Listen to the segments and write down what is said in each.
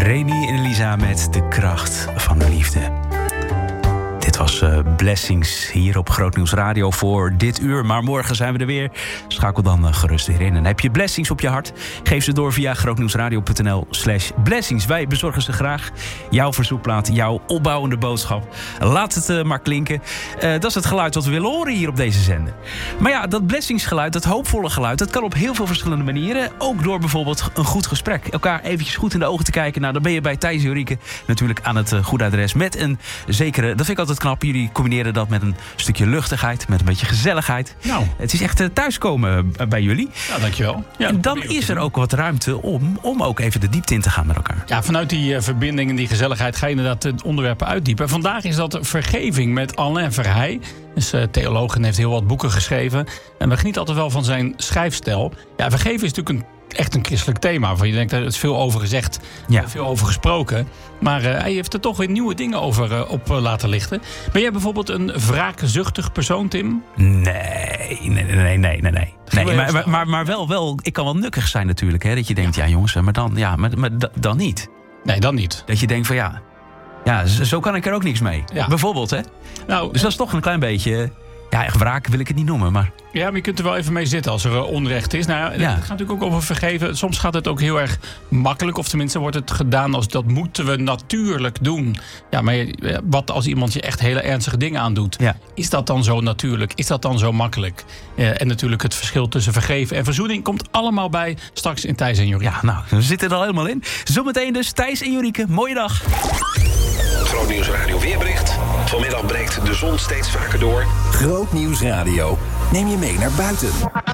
Remy en Elisa met De Kracht van de Liefde. Dit was Blessings hier op Groot Nieuws Radio voor dit uur. Maar morgen zijn we er weer. Schakel dan gerust weer in. En heb je blessings op je hart? Geef ze door via grootnieuwsradio.nl/blessings. Wij bezorgen ze graag. Jouw verzoekplaat, jouw opbouwende boodschap. Laat het maar klinken. Dat is het geluid wat we willen horen hier op deze zender. Maar ja, dat blessingsgeluid, dat hoopvolle geluid, dat kan op heel veel verschillende manieren. Ook door bijvoorbeeld een goed gesprek. Elkaar eventjes goed in de ogen te kijken. Nou, dan ben je bij Thijs en Jorike natuurlijk aan het goede adres. Met een zekere, dat vind ik altijd knap. Jullie combineren dat met een stukje luchtigheid, met een beetje gezelligheid. Nou. Het is echt thuiskomen bij jullie. Ja, dankjewel. Ja, en dan is er ook wat ruimte om ook even de diepte in te gaan met elkaar. Ja, vanuit die verbinding en die gezelligheid ga je inderdaad de onderwerpen uitdiepen. Vandaag is dat vergeving met Alain Verheij. Is theoloog en heeft heel wat boeken geschreven. En we genieten altijd wel van zijn schrijfstijl. Ja, vergeven is natuurlijk echt een christelijk thema. Waarvan je denkt, er is veel over gezegd, veel over gesproken. Maar hij heeft er toch weer nieuwe dingen over op laten lichten. Ben jij bijvoorbeeld een wraakzuchtig persoon, Tim? Nee. Maar wel, ik kan wel nukkig zijn natuurlijk. Hè, dat je denkt, ja jongens, maar dan niet. Nee, dan niet. Dat je denkt van ja, zo kan ik er ook niks mee. Ja. Bijvoorbeeld, hè? Nou, dus dat is toch een klein beetje. Ja, echt wraak wil ik het niet noemen, maar. Ja, maar je kunt er wel even mee zitten als er onrecht is. Nou ja, het gaat natuurlijk ook over vergeven. Soms gaat het ook heel erg makkelijk. Of tenminste wordt het gedaan als dat moeten we natuurlijk doen. Ja, maar wat als iemand je echt hele ernstige dingen aandoet? Ja. Is dat dan zo natuurlijk? Is dat dan zo makkelijk? En natuurlijk het verschil tussen vergeven en verzoening komt allemaal bij straks in Thijs en Jorike. Ja, nou, we zitten er al helemaal in. Zometeen dus Thijs en Jorike. Mooie dag. Groot Nieuws Radio weerbericht. Vanmiddag breekt de zon steeds vaker door. Groot Nieuws Radio. Neem je mee naar buiten.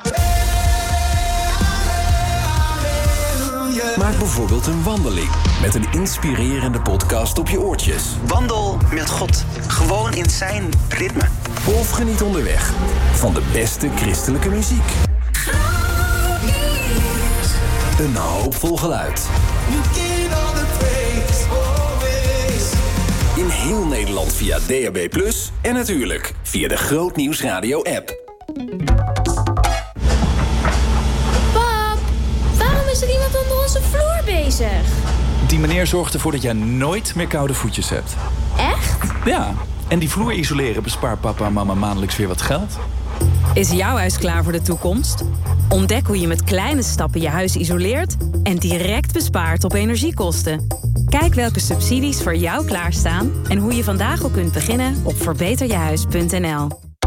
Maak bijvoorbeeld een wandeling met een inspirerende podcast op je oortjes. Wandel met God. Gewoon in zijn ritme. Of geniet onderweg van de beste christelijke muziek. Een hoopvol geluid. In heel Nederland via DAB+ en natuurlijk via de Groot Nieuws Radio app. Pap, waarom is er iemand onder onze vloer bezig? Die meneer zorgt ervoor dat jij nooit meer koude voetjes hebt. Echt? Ja, en die vloer isoleren bespaart papa en mama maandelijks weer wat geld. Is jouw huis klaar voor de toekomst? Ontdek hoe je met kleine stappen je huis isoleert en direct bespaart op energiekosten. Kijk welke subsidies voor jou klaarstaan en hoe je vandaag al kunt beginnen op verbeterjehuis.nl.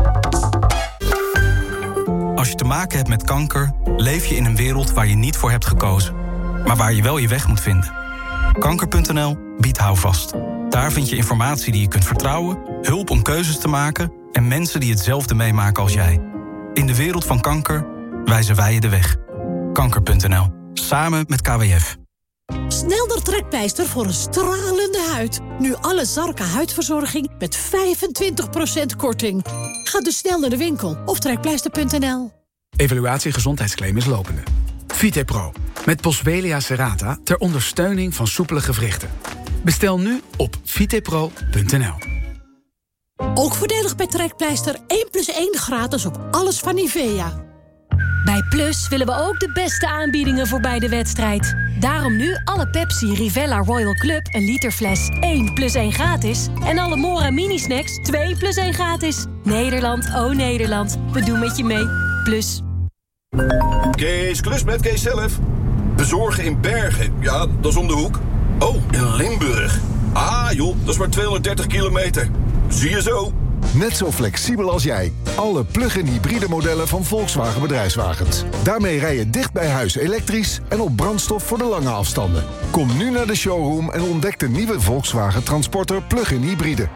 Als je te maken hebt met kanker, leef je in een wereld waar je niet voor hebt gekozen, maar waar je wel je weg moet vinden. Kanker.nl biedt houvast. Daar vind je informatie die je kunt vertrouwen, hulp om keuzes te maken en mensen die hetzelfde meemaken als jij. In de wereld van kanker wijzen wij je de weg. Kanker.nl. Samen met KWF. Snel naar Trekpleister voor een stralende huid. Nu alle Zarka huidverzorging met 25% korting. Ga dus snel naar de winkel of trekpleister.nl. Evaluatie gezondheidsclaim is lopende. VitePro. Met Boswellia serrata ter ondersteuning van soepele gewrichten. Bestel nu op vitepro.nl. Ook voordelig bij Trekpleister 1+1 gratis op alles van Nivea. Bij Plus willen we ook de beste aanbiedingen voor bij de wedstrijd. Daarom nu alle Pepsi Rivella Royal Club een literfles 1+1 gratis. En alle Mora mini-snacks 2+1 gratis. Nederland, oh Nederland, we doen met je mee. Plus. Kees, klus met Kees zelf. Bezorgen in Bergen, ja, dat is om de hoek. Oh, in Limburg. Ah joh, dat is maar 230 kilometer. Zie je zo. Net zo flexibel als jij. Alle plug-in hybride modellen van Volkswagen Bedrijfswagens. Daarmee rij je dicht bij huis elektrisch en op brandstof voor de lange afstanden. Kom nu naar de showroom en ontdek de nieuwe Volkswagen Transporter plug-in hybride.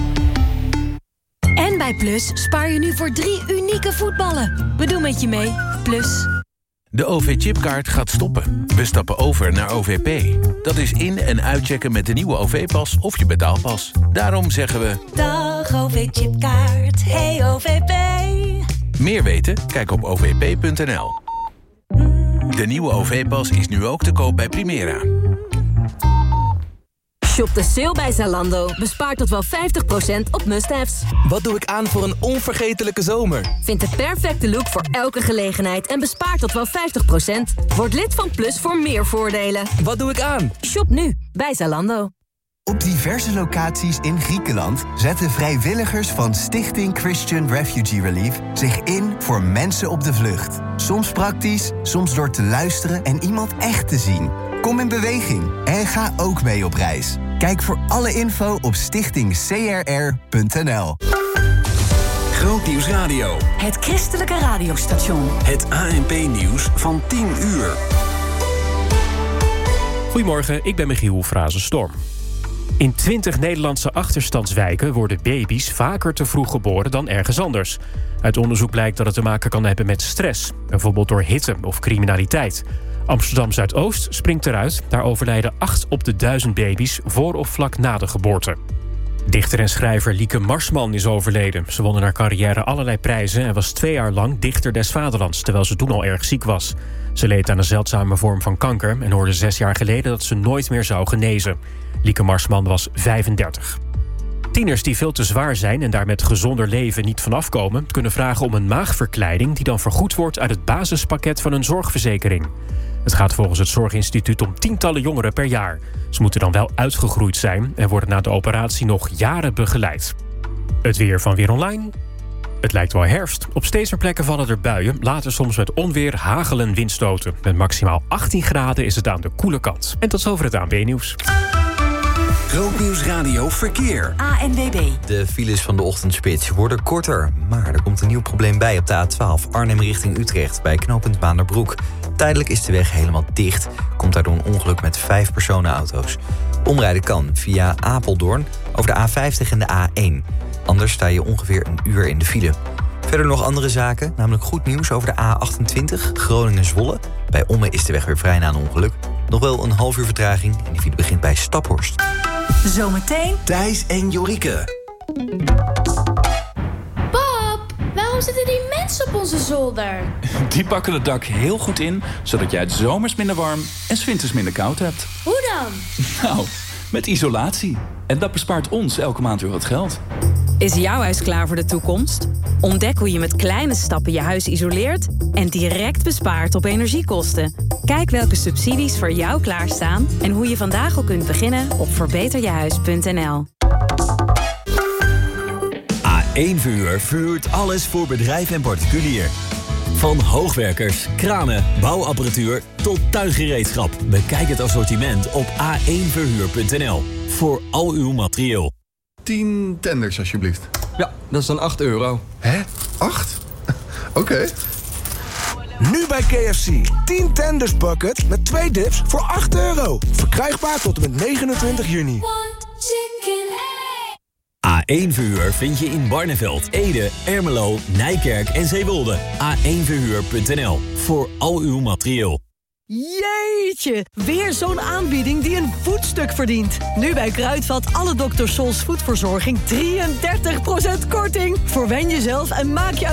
En bij Plus spaar je nu voor 3 unieke voetballen. We doen met je mee. Plus. De OV-chipkaart gaat stoppen. We stappen over naar OVP. Dat is in- en uitchecken met de nieuwe OV-pas of je betaalpas. Daarom zeggen we... Dag OV-chipkaart, hey OVP. Meer weten? Kijk op ovp.nl. De nieuwe OV-pas is nu ook te koop bij Primera. Shop de sale bij Zalando. Bespaar tot wel 50% op must-haves. Wat doe ik aan voor een onvergetelijke zomer? Vind de perfecte look voor elke gelegenheid en bespaar tot wel 50%. Word lid van Plus voor meer voordelen. Wat doe ik aan? Shop nu bij Zalando. Op diverse locaties in Griekenland zetten vrijwilligers van Stichting Christian Refugee Relief zich in voor mensen op de vlucht. Soms praktisch, soms door te luisteren en iemand echt te zien. Kom in beweging en ga ook mee op reis. Kijk voor alle info op stichtingcrr.nl. Grootnieuws Radio. Het christelijke radiostation. Het ANP-nieuws van 10 uur. Goedemorgen, ik ben Michiel Frazenstorm. In 20 Nederlandse achterstandswijken worden baby's vaker te vroeg geboren dan ergens anders. Uit onderzoek blijkt dat het te maken kan hebben met stress, bijvoorbeeld door hitte of criminaliteit. Amsterdam-Zuidoost springt eruit. Daar overlijden 8 op de 1000 baby's voor of vlak na de geboorte. Dichter en schrijver Lieke Marsman is overleden. Ze won in haar carrière allerlei prijzen en was 2 jaar lang dichter des vaderlands, terwijl ze toen al erg ziek was. Ze leed aan een zeldzame vorm van kanker en hoorde 6 jaar geleden dat ze nooit meer zou genezen. Lieke Marsman was 35. Tieners die veel te zwaar zijn en daar met gezonder leven niet vanaf komen, kunnen vragen om een maagverkleiding die dan vergoed wordt uit het basispakket van een zorgverzekering. Het gaat volgens het Zorginstituut om tientallen jongeren per jaar. Ze moeten dan wel uitgegroeid zijn en worden na de operatie nog jaren begeleid. Het weer van Weer Online. Het lijkt wel herfst. Op steeds meer plekken vallen er buien. Later soms met onweer, hagel en windstoten. Met maximaal 18 graden is het aan de koele kant. En tot zover het ANP-nieuws. Grootnieuws Radio Verkeer. ANWB. De files van de ochtendspits worden korter. Maar er komt een nieuw probleem bij op de A12 Arnhem richting Utrecht bij knooppunt Maanderbroek. Tijdelijk is de weg helemaal dicht. Komt daardoor een ongeluk met 5 personenauto's. Omrijden kan via Apeldoorn over de A50 en de A1. Anders sta je ongeveer een uur in de file. Verder nog andere zaken, namelijk goed nieuws over de A28 Groningen-Zwolle. Bij Ommen is de weg weer vrij na een ongeluk. Nog wel een half uur vertraging en die file begint bij Staphorst. Zometeen Thijs en Jorike. Pap, waarom zitten die mensen op onze zolder? Die pakken het dak heel goed in, zodat jij het zomers minder warm en 's winters minder koud hebt. Hoe dan? Nou, met isolatie. En dat bespaart ons elke maand weer wat geld. Is jouw huis klaar voor de toekomst? Ontdek hoe je met kleine stappen je huis isoleert en direct bespaart op energiekosten. Kijk welke subsidies voor jou klaarstaan en hoe je vandaag al kunt beginnen op verbeterjehuis.nl. A1 Verhuur verhuurt alles voor bedrijf en particulier. Van hoogwerkers, kranen, bouwapparatuur tot tuingereedschap. Bekijk het assortiment op a1verhuur.nl voor al uw materieel. 10 tenders, alsjeblieft. Ja, dat is dan €8. Hè? 8? Oké. Nu bij KFC. 10 tenders bucket met 2 dips voor €8. Verkrijgbaar tot en met 29 juni. A1 Verhuur vind je in Barneveld, Ede, Ermelo, Nijkerk en Zeewolde. a1verhuur.nl voor al uw materieel. Jeetje, weer zo'n aanbieding die een voetstuk verdient. Nu bij Kruidvat alle Dr. Sol's voetverzorging 33% korting. Verwen jezelf en maak je